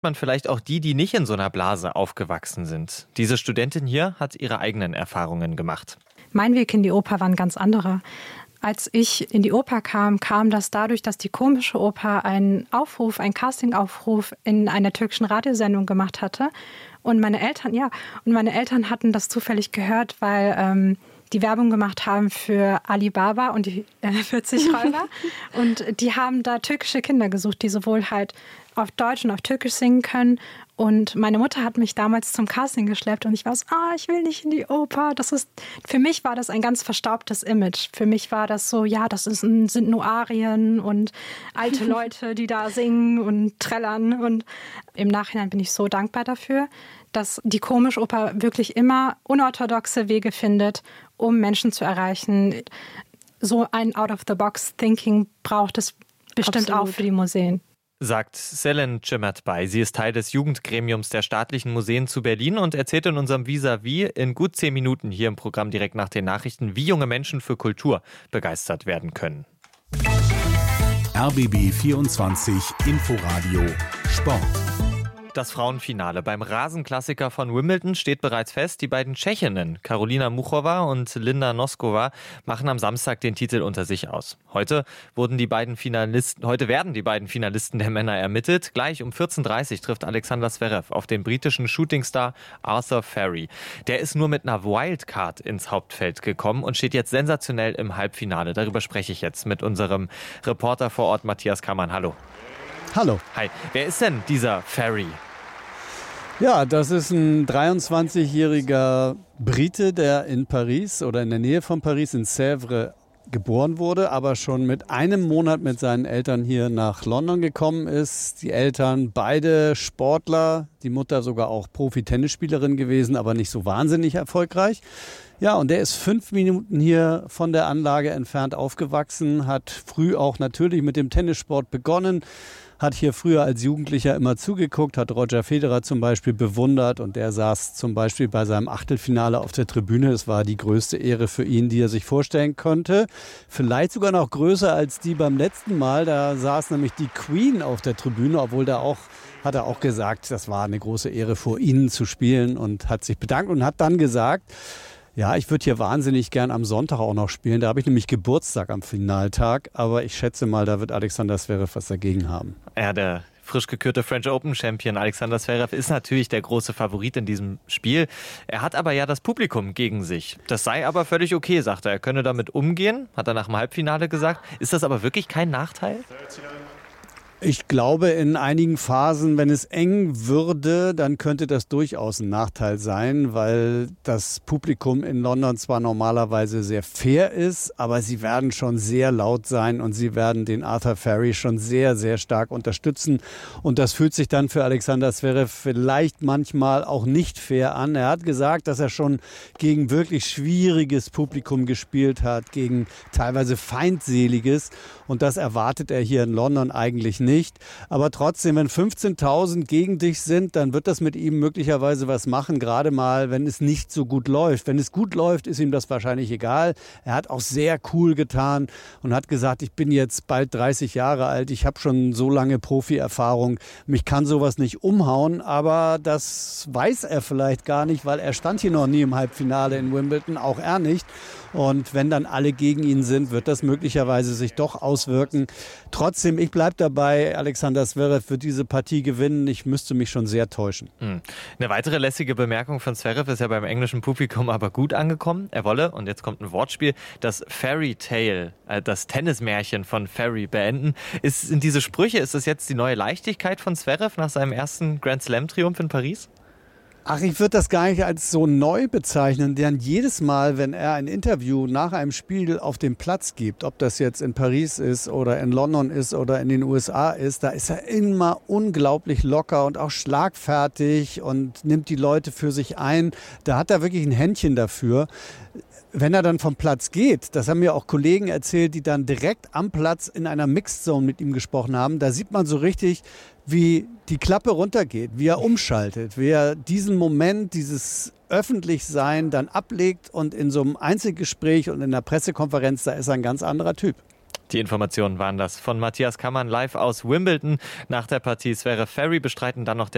Man vielleicht auch die nicht in so einer Blase aufgewachsen sind. Diese Studentin hier hat ihre eigenen Erfahrungen gemacht. Mein Weg in die Oper war ein ganz anderer. Als ich in die Oper kam das dadurch, dass die Komische Oper einen Castingaufruf in einer türkischen Radiosendung gemacht hatte. Und meine Eltern hatten das zufällig gehört, weil die Werbung gemacht haben für Alibaba und die 40 Räuber. Und die haben da türkische Kinder gesucht, die sowohl halt auf Deutsch und auf Türkisch singen können. Und meine Mutter hat mich damals zum Casting geschleppt und ich war so, ich will nicht in die Oper. Für mich war das ein ganz verstaubtes Image. Für mich war das so, sind nur Arien und alte Leute, die da singen und trällern. Und im Nachhinein bin ich so dankbar dafür, dass die Komische Oper wirklich immer unorthodoxe Wege findet, um Menschen zu erreichen. So ein Out-of-the-Box-Thinking braucht es bestimmt auch für die Museen. Sagt Selen Cimert-Bay. Sie ist Teil des Jugendgremiums der Staatlichen Museen zu Berlin und erzählt in unserem Vis-à-vis in gut 10 Minuten hier im Programm direkt nach den Nachrichten, wie junge Menschen für Kultur begeistert werden können. RBB 24 Inforadio Sport. Das Frauenfinale beim Rasenklassiker von Wimbledon steht bereits fest. Die beiden Tschechinnen Karolina Muchova und Linda Noskova machen am Samstag den Titel unter sich aus. Heute werden die beiden Finalisten der Männer ermittelt. Gleich um 14:30 Uhr trifft Alexander Zverev auf den britischen Shootingstar Arthur Ferry. Der ist nur mit einer Wildcard ins Hauptfeld gekommen und steht jetzt sensationell im Halbfinale. Darüber spreche ich jetzt mit unserem Reporter vor Ort Matthias Kammann. Hallo. Hallo. Hi. Wer ist denn dieser Ferry? Ja, das ist ein 23-jähriger Brite, der in Paris oder in der Nähe von Paris in Sèvres geboren wurde, aber schon mit einem Monat mit seinen Eltern hier nach London gekommen ist. Die Eltern beide Sportler, die Mutter sogar auch Profi-Tennisspielerin gewesen, aber nicht so wahnsinnig erfolgreich. Ja, und der ist 5 Minuten hier von der Anlage entfernt aufgewachsen, hat früh auch natürlich mit dem Tennissport begonnen, hat hier früher als Jugendlicher immer zugeguckt, hat Roger Federer zum Beispiel bewundert und der saß zum Beispiel bei seinem Achtelfinale auf der Tribüne. Es war die größte Ehre für ihn, die er sich vorstellen konnte. Vielleicht sogar noch größer als die beim letzten Mal. Da saß nämlich die Queen auf der Tribüne, obwohl hat er auch gesagt, das war eine große Ehre vor ihnen zu spielen und hat sich bedankt und hat dann gesagt, ja, ich würde hier wahnsinnig gern am Sonntag auch noch spielen. Da habe ich nämlich Geburtstag am Finaltag. Aber ich schätze mal, da wird Alexander Zverev was dagegen haben. Ja, der frisch gekürte French Open Champion Alexander Zverev ist natürlich der große Favorit in diesem Spiel. Er hat aber ja das Publikum gegen sich. Das sei aber völlig okay, sagt er. Er könne damit umgehen, hat er nach dem Halbfinale gesagt. Ist das aber wirklich kein Nachteil? Ich glaube, in einigen Phasen, wenn es eng würde, dann könnte das durchaus ein Nachteil sein, weil das Publikum in London zwar normalerweise sehr fair ist, aber sie werden schon sehr laut sein und sie werden den Arthur Ferry schon sehr, sehr stark unterstützen. Und das fühlt sich dann für Alexander Zverev vielleicht manchmal auch nicht fair an. Er hat gesagt, dass er schon gegen wirklich schwieriges Publikum gespielt hat, gegen teilweise feindseliges. Und das erwartet er hier in London eigentlich nicht. Aber trotzdem, wenn 15.000 gegen dich sind, dann wird das mit ihm möglicherweise was machen, gerade mal, wenn es nicht so gut läuft. Wenn es gut läuft, ist ihm das wahrscheinlich egal. Er hat auch sehr cool getan und hat gesagt, ich bin jetzt bald 30 Jahre alt, ich habe schon so lange Profi-Erfahrung, mich kann sowas nicht umhauen, aber das weiß er vielleicht gar nicht, weil er stand hier noch nie im Halbfinale in Wimbledon, auch er nicht. Und wenn dann alle gegen ihn sind, wird das möglicherweise sich doch auswirken. Trotzdem, ich bleibe dabei, Alexander Zverev wird diese Partie gewinnen. Ich müsste mich schon sehr täuschen. Eine weitere lässige Bemerkung von Zverev ist ja beim englischen Publikum aber gut angekommen. Er wolle, und jetzt kommt ein Wortspiel, das Fairy Tale, das Tennismärchen von Ferry beenden. Sind diese Sprüche, ist das jetzt die neue Leichtigkeit von Zverev nach seinem ersten Grand Slam-Triumph in Paris? Ach, ich würde das gar nicht als so neu bezeichnen, denn jedes Mal, wenn er ein Interview nach einem Spiel auf dem Platz gibt, ob das jetzt in Paris ist oder in London ist oder in den USA ist, da ist er immer unglaublich locker und auch schlagfertig und nimmt die Leute für sich ein. Da hat er wirklich ein Händchen dafür. Wenn er dann vom Platz geht, das haben mir auch Kollegen erzählt, die dann direkt am Platz in einer Mixed Zone mit ihm gesprochen haben, da sieht man so richtig, wie die Klappe runtergeht, wie er umschaltet, wie er diesen Moment, dieses Öffentlichsein dann ablegt und in so einem Einzelgespräch und in der Pressekonferenz, da ist er ein ganz anderer Typ. Die Informationen waren das von Matthias Kammann live aus Wimbledon. Nach der Partie Zverev Ferry bestreiten dann noch der